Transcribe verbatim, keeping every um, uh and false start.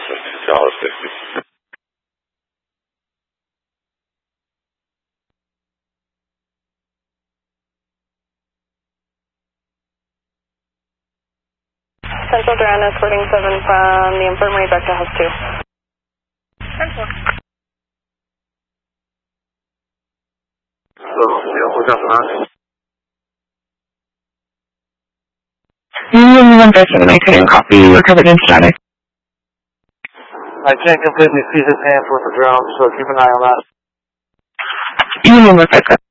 two dollars sixty. Central Duran escorting seven from the infirmary back to house two. Central. So, yeah, what's up, huh? Union one thirteen, I couldn't copy, you were covered in static. I can't completely see his hands with the drone, so keep an eye on that. Union one thirteen.